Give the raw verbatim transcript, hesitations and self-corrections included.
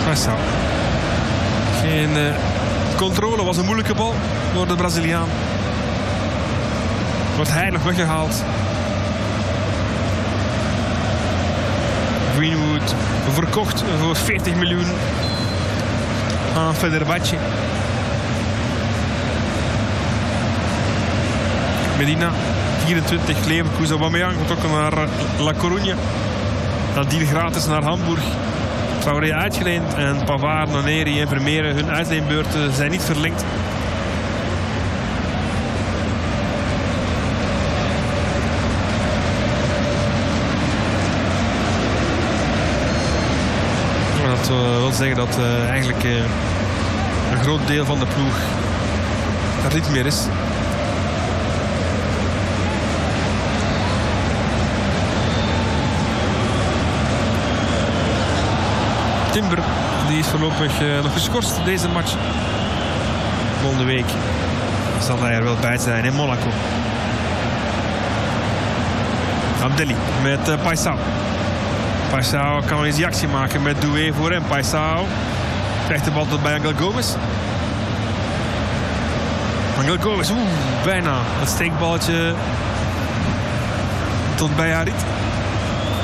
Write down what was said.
Paisao. Geen uh, controle, was een moeilijke bal door de Braziliaan. Wordt heilig weggehaald. Greenwood verkocht voor veertig miljoen aan Fenerbahce. Medina, vierentwintig, Leverkusen. Aubameyang vertrokken naar La Coruña. Nadien gratis naar Hamburg. Traoré uitgeleend en Pavard, Noneri en Vermeeren, hun uitleenbeurten zijn niet verlengd. Dat uh, wil zeggen dat uh, eigenlijk uh, een groot deel van de ploeg er niet meer is. Timber, die is voorlopig uh, nog geschorst deze match. Volgende week zal hij er wel bij zijn in Monaco. Abdelli met uh, Paisao. Paisao kan eens die actie maken met Doué voor hem. Paisao krijgt de bal tot bij Angel Gomes. Angel Gomes, oeh, bijna het steekballetje tot bij Harit.